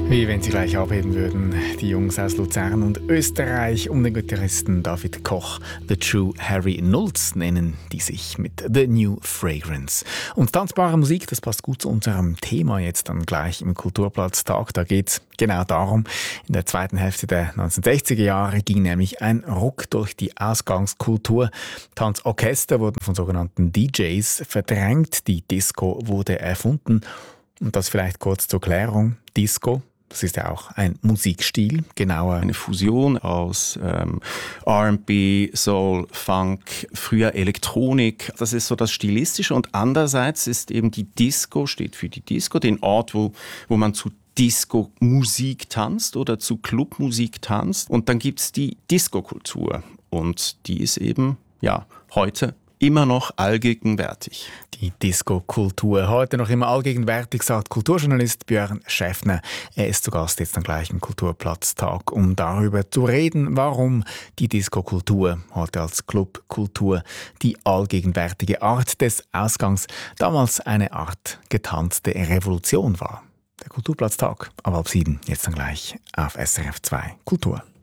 Wie wenn sie gleich abheben würden, die Jungs aus Luzern und Österreich um den Gitarristen David Koch. The True Harry Nulz nennen die sich mit The New Fragrance. Und tanzbare Musik, das passt gut zu unserem Thema jetzt dann gleich im Kulturplatztag. Da geht es genau darum. In der zweiten Hälfte der 1960er Jahre ging nämlich ein Ruck durch die Ausgangskultur. Tanzorchester wurden von sogenannten DJs verdrängt. Die Disco wurde erfunden. Und das vielleicht kurz zur Klärung. Disco, das ist ja auch ein Musikstil, genauer eine Fusion aus R&B, Soul, Funk, früher Elektronik. Das ist so das Stilistische. Und andererseits ist eben die Disco, steht für die Disco, den Ort, wo man zu Disco-Musik tanzt oder zu Clubmusik tanzt. Und dann gibt es die Disco-Kultur. Und die ist eben, ja, heute immer noch allgegenwärtig. Die Disco-Kultur, heute noch immer allgegenwärtig, sagt Kulturjournalist Björn Schäffner. Er ist zu Gast jetzt dann gleich im Kulturplatztag, um darüber zu reden, warum die Disco-Kultur, heute als Clubkultur, die allgegenwärtige Art des Ausgangs, damals eine Art getanzte Revolution war. Der Kulturplatztag ab 7, jetzt dann gleich auf SRF 2 Kultur.